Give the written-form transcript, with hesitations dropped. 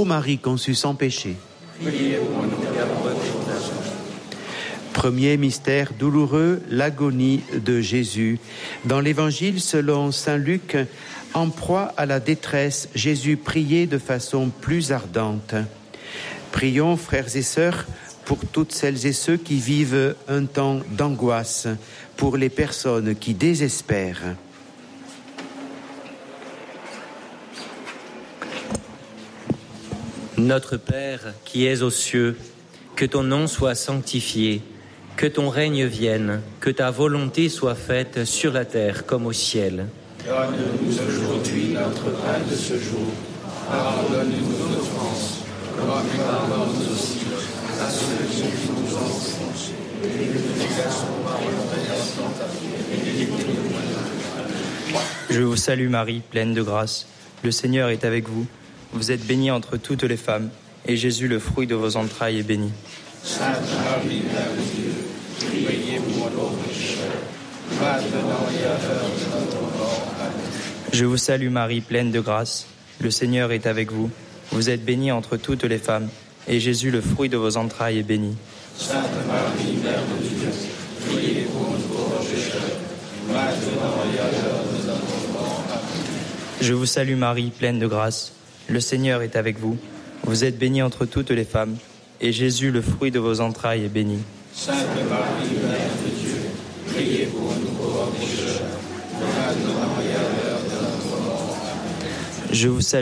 Ô Marie conçue sans péché. Priez pour nous pécheurs. Premier mystère douloureux, l'agonie de Jésus. Dans l'Évangile selon saint Luc, en proie à la détresse, Jésus priait de façon plus ardente. Prions, frères et sœurs, pour toutes celles et ceux qui vivent un temps d'angoisse, pour les personnes qui désespèrent. Notre Père qui es aux cieux, que ton nom soit sanctifié, que ton règne vienne, que ta volonté soit faite sur la terre comme au ciel. Donne-nous aujourd'hui notre pain de ce jour. Pardonne-nous nos offenses, comme nous pardonnons aussi à ceux qui nous offensent. Et ne nous exerçons pas en tentation, et délivre-nous du mal. Je vous salue Marie, pleine de grâce. Le Seigneur est avec vous. Vous êtes bénie entre toutes les femmes, et Jésus, le fruit de vos entrailles, est béni. Sainte Marie, Mère de Dieu, priez pour nos pécheurs, maintenant et à l'heure de notre mort. Amen. Je vous salue Marie, pleine de grâce. Le Seigneur est avec vous. Vous êtes bénie entre toutes les femmes, et Jésus, le fruit de vos entrailles, est béni. Sainte Marie, Mère de Dieu, priez pour nous pauvres pécheurs, maintenant et à l'heure de notre mort. Amen. Je vous salue Marie, pleine de grâce. Le Seigneur est avec vous. Vous êtes bénie entre toutes les femmes, et Jésus, le fruit de vos entrailles, est béni. Sainte Marie, Mère de Dieu, priez pour nous pauvres pécheurs, maintenant et à l'heure de notre mort. Amen. Je vous salue